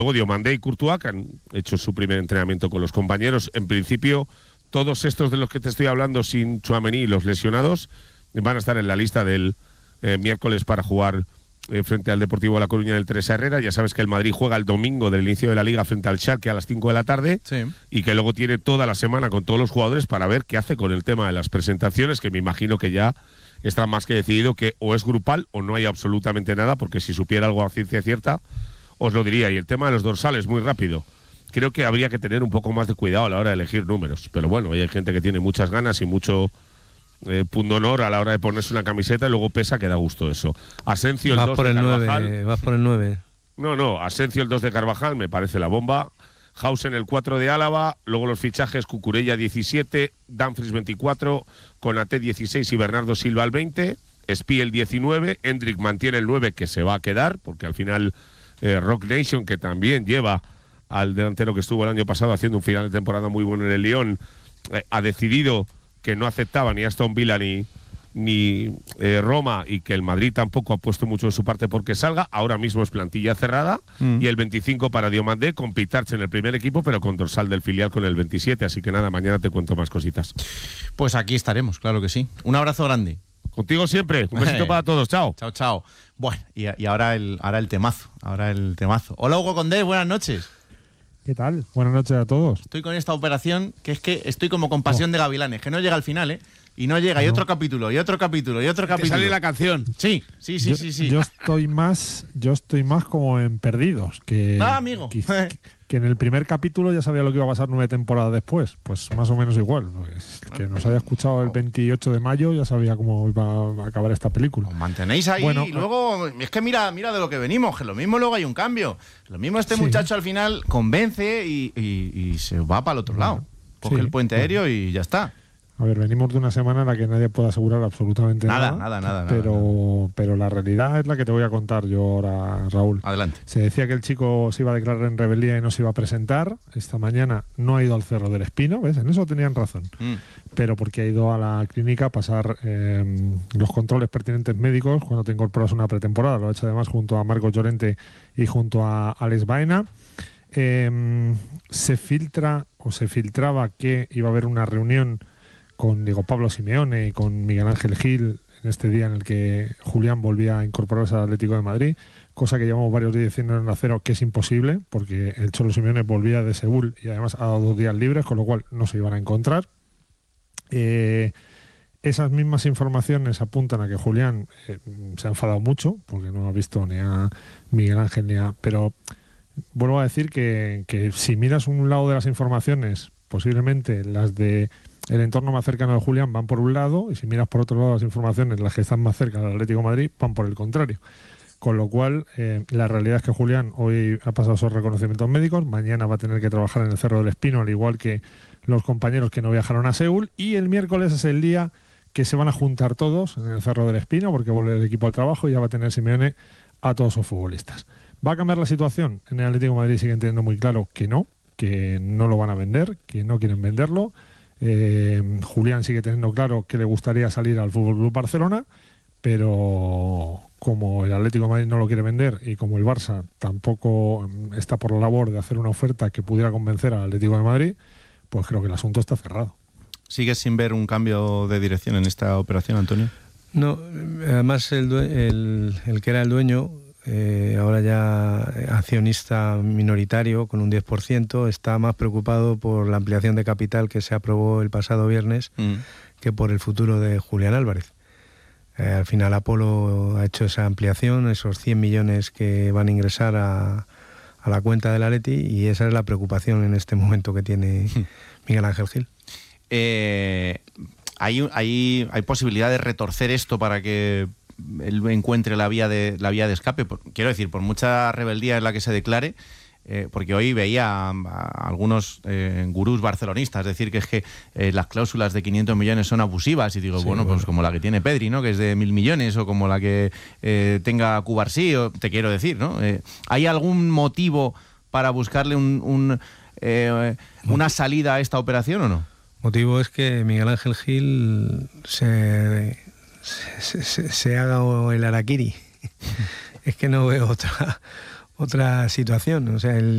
Luego Diomandé y Courtois, que han hecho su primer entrenamiento con los compañeros. En principio, todos estos de los que te estoy hablando, sin Tchouaméni y los lesionados, van a estar en la lista del miércoles para jugar frente al Deportivo La Coruña del Teresa Herrera. Ya sabes que el Madrid juega el domingo del inicio de la Liga frente al Schalke a las 5 de la tarde, sí, y que luego tiene toda la semana con todos los jugadores para ver qué hace con el tema de las presentaciones, que me imagino que ya está más que decidido que o es grupal o no hay absolutamente nada, porque si supiera algo a ciencia cierta os lo diría. Y el tema de los dorsales, muy rápido. Creo que habría que tener un poco más de cuidado a la hora de elegir números, pero bueno, hay gente que tiene muchas ganas y mucho punto honor a la hora de ponerse una camiseta y luego pesa, que da gusto eso. Asensio, el 2 de Carvajal. Vas por el 9. No, Asensio, el 2 de Carvajal, me parece la bomba. Hausen, el 4 de Álava. Luego los fichajes: Cucurella, 17, Dumfries, 24, Konaté, 16 y Bernardo Silva, el 20. Espí, el 19. Hendrik mantiene el 9, que se va a quedar, porque al final Rock Nation, que también lleva al delantero que estuvo el año pasado haciendo un final de temporada muy bueno en el Lyon, ha decidido que no aceptaba ni Aston Villa ni Roma, y que el Madrid tampoco ha puesto mucho de su parte porque salga. Ahora mismo es plantilla cerrada, y el 25 para Diomandé, con Pitarch en el primer equipo, pero con dorsal del filial con el 27. Así que nada, mañana te cuento más cositas. Pues aquí estaremos, claro que sí. Un abrazo grande. Contigo siempre. Un besito para todos. Chao. Chao. Bueno, y ahora el temazo. Hola, Hugo Condés, buenas noches. ¿Qué tal? Buenas noches a todos. Estoy con esta operación que es que estoy como con Pasión de Gavilanes, que no llega al final, y no llega, y otro capítulo, y otro capítulo, y otro capítulo. Te sale la canción. Sí. Yo estoy más como en Perdidos, que amigo. Que en el primer capítulo ya sabía lo que iba a pasar 9 temporadas después. Pues más o menos igual. Pues, que nos haya escuchado el 28 de mayo ya sabía cómo iba a acabar esta película. Os mantenéis ahí, bueno, y luego es que mira de lo que venimos, que lo mismo luego hay un cambio. Lo mismo muchacho al final convence y se va para el otro lado. Coge el puente aéreo y ya está. A ver, venimos de una semana en la que nadie puede asegurar absolutamente nada. Pero la realidad es la que te voy a contar yo ahora, Raúl. Adelante. Se decía que el chico se iba a declarar en rebeldía y no se iba a presentar. Esta mañana no ha ido al Cerro del Espino, ¿ves? En eso tenían razón. Pero porque ha ido a la clínica a pasar los controles pertinentes médicos cuando te incorporas a una pretemporada. Lo ha hecho además junto a Marcos Llorente y junto a Alex Baena. Se filtraba que iba a haber una reunión con Diego Pablo Simeone y con Miguel Ángel Gil en este día en el que Julián volvía a incorporarse al Atlético de Madrid, cosa que llevamos varios días diciendo en el Acero que es imposible, porque el Cholo Simeone volvía de Seúl y además ha dado 2 días libres, con lo cual no se iban a encontrar. Esas mismas informaciones apuntan a que Julián se ha enfadado mucho, porque no ha visto ni a Miguel Ángel pero vuelvo a decir que si miras un lado de las informaciones, posiblemente las de el entorno más cercano de Julián van por un lado, y si miras por otro lado las informaciones, las que están más cerca del Atlético de Madrid, van por el contrario. Con lo cual, la realidad es que Julián hoy ha pasado sus reconocimientos médicos, mañana va a tener que trabajar en el Cerro del Espino, al igual que los compañeros que no viajaron a Seúl, y el miércoles es el día que se van a juntar todos en el Cerro del Espino, porque vuelve el equipo al trabajo y ya va a tener Simeone a todos sus futbolistas. ¿Va a cambiar la situación? En el Atlético de Madrid siguen teniendo muy claro que no lo van a vender, que no quieren venderlo. Julián sigue teniendo claro que le gustaría salir al FC Barcelona, pero como el Atlético de Madrid no lo quiere vender y como el Barça tampoco está por la labor de hacer una oferta que pudiera convencer al Atlético de Madrid, pues creo que el asunto está cerrado. ¿Sigues sin ver un cambio de dirección en esta operación, Antonio? No, además el que era el dueño, ahora ya accionista minoritario con un 10%, está más preocupado por la ampliación de capital que se aprobó el pasado viernes que por el futuro de Julián Álvarez. Al final Apolo ha hecho esa ampliación, esos 100 millones que van a ingresar a la cuenta del Atleti, y esa es la preocupación en este momento que tiene Miguel Ángel Gil. ¿Hay posibilidad de retorcer esto para que él encuentre la vía de escape? Quiero decir, por mucha rebeldía en la que se declare, porque hoy veía a algunos gurús barcelonistas decir que es que las cláusulas de 500 millones son abusivas, y digo, sí, bueno, pues como la que tiene Pedri, ¿no?, que es de 1.000 millones, o como la que tenga Cubarsí, te quiero decir, ¿no? ¿Hay algún motivo para buscarle una salida a esta operación o no? Motivo es que Miguel Ángel Gil se haga el harakiri. Es que no veo otra situación. O sea,